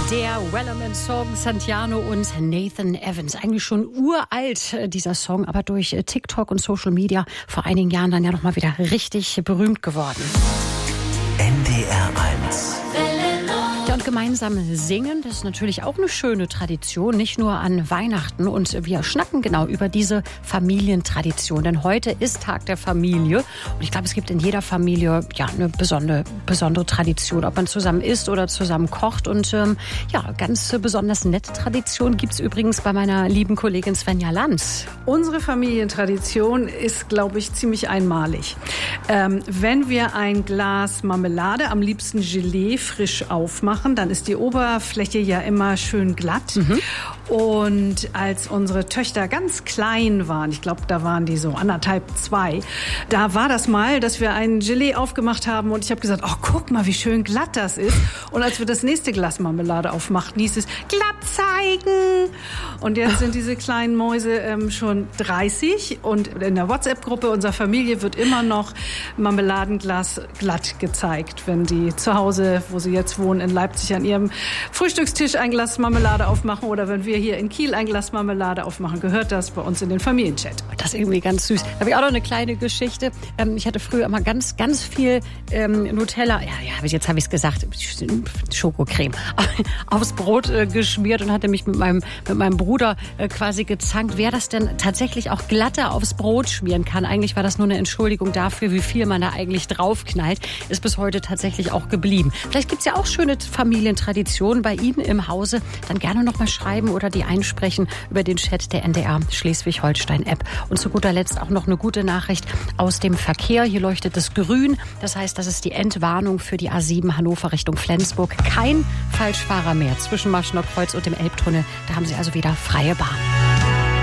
Der Wellerman-Song Santiano und Nathan Evans. Eigentlich schon uralt, dieser Song, aber durch TikTok und Social Media vor einigen Jahren dann ja nochmal wieder richtig berühmt geworden. NDR 1. Ja, und gemeinsam singen, das ist natürlich auch eine schöne Tradition, nicht nur an Weihnachten. Und wir schnacken genau über diese Familientradition, denn heute ist Tag der Familie. Und ich glaube, es gibt in jeder Familie ja eine besondere Tradition, ob man zusammen isst oder zusammen kocht. Und ja, ganz besonders nette Tradition gibt es übrigens bei meiner lieben Kollegin Svenja Lanz. Unsere Familientradition ist, glaube ich, ziemlich einmalig. Wenn wir ein Glas Marmelade, am liebsten Gelee, frisch aufmachen, dann ist die Oberfläche ja immer schön glatt. Und als unsere Töchter ganz klein waren, ich glaube, da waren die so 1,5, 2, da war das mal, dass wir ein Gelee aufgemacht haben und ich habe gesagt, oh, guck mal, wie schön glatt das ist. Und als wir das nächste Glas Marmelade aufmachten, hieß es, glatt zeigen. Und jetzt sind diese kleinen Mäuse schon 30 und in der WhatsApp-Gruppe unserer Familie wird immer noch Marmeladenglas glatt gezeigt, wenn die zu Hause, wo sie jetzt wohnen, in Leipzig an ihrem Frühstückstisch ein Glas Marmelade aufmachen oder wenn wir hier in Kiel ein Glas Marmelade aufmachen, gehört das bei uns in den Familienchat. Das ist irgendwie ganz süß. Da habe ich auch noch eine kleine Geschichte. Ich hatte früher immer ganz viel Nutella, jetzt habe ich es gesagt, Schokocreme, aufs Brot geschmiert und hatte mich mit meinem Bruder quasi gezankt, wer das denn tatsächlich auch glatter aufs Brot schmieren kann. Eigentlich war das nur eine Entschuldigung dafür, wie viel man da eigentlich draufknallt. Ist bis heute tatsächlich auch geblieben. Vielleicht gibt es ja auch schöne Familientraditionen bei Ihnen im Hause. Dann gerne noch mal schreiben oder die einsprechen über den Chat der NDR Schleswig-Holstein-App. Und zu guter Letzt auch noch eine gute Nachricht aus dem Verkehr. Hier leuchtet es grün. Das heißt, das ist die Entwarnung für die A7 Hannover Richtung Flensburg. Kein Falschfahrer mehr zwischen Marschner Kreuz und dem Elbtunnel. Da haben Sie also wieder freie Bahn.